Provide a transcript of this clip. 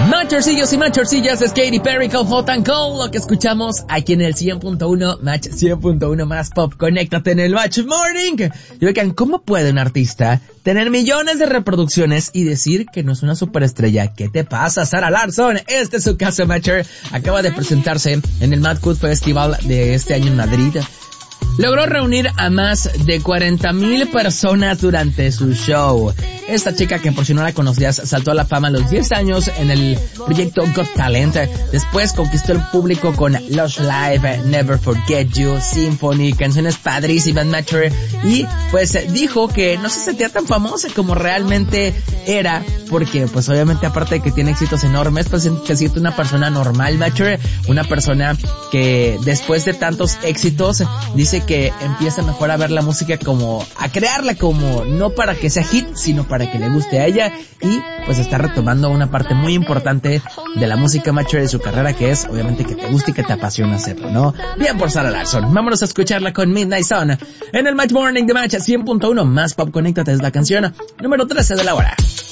Machorcillos y machorcillas, es Katy Perry con Hot and Cold, lo que escuchamos aquí en el 100.1, Match 100.1 más pop. Conéctate en el Match Morning. Y oigan, ¿cómo puede un artista tener millones de reproducciones y decir que no es una superestrella? ¿Qué te pasa, Sarah Larsson? Este es su caso, Matcher. Acaba de presentarse en el Mad Cool Festival de este año en Madrid. Logró reunir a más de 40,000 personas durante su show. Esta chica, que por si no la conocías, saltó a la fama a los 10 años en el proyecto Got Talent. Después conquistó el público con Lush Live, Never Forget You, Symphony, canciones padrísimas, Matcher. Y pues dijo que no se sentía tan famosa como realmente era, porque pues obviamente aparte de que tiene éxitos enormes, pues se siente una persona normal, Matcher. Una persona que después de tantos éxitos dice que empieza mejor a ver la música como, a crearla como, no para que sea hit, sino para que le guste a ella, y pues está retomando una parte muy importante de la música, Matcher, de su carrera, que es obviamente que te guste y que te apasiona hacerlo, ¿no? Bien por Sarah Larsson. Vámonos a escucharla con Midnight Sun en el Match Morning de Match 100.1 más pop. Conéctate, es la canción número 13 de la hora.